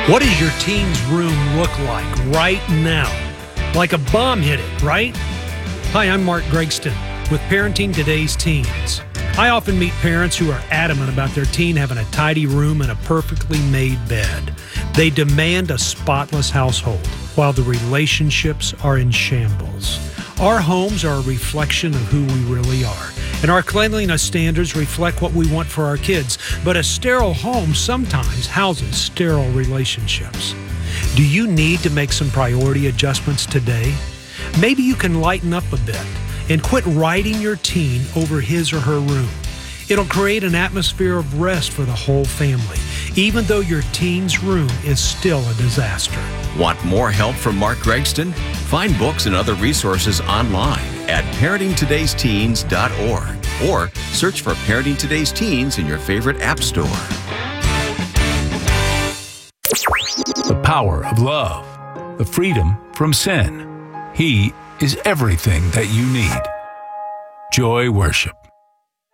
What does your teen's room look like right now? Like a bomb hit it, right? Hi, I'm Mark Gregston with Parenting Today's Teens. I often meet parents who are adamant about their teen having a tidy room and a perfectly made bed. They demand a spotless household, while the relationships are in shambles. Our homes are a reflection of who we really are, and our cleanliness standards reflect what we want for our kids. But a sterile home sometimes houses sterile relationships. Do you need to make some priority adjustments today? Maybe you can lighten up a bit and quit riding your teen over his or her room. It'll create an atmosphere of rest for the whole family, even though your teen's room is still a disaster. Want more help from Mark Gregston? Find books and other resources online at parentingtodaysteens.org or search for Parenting Today's Teens in your favorite app store. The power of love, the freedom from sin. He is everything that you need. Joy Worship.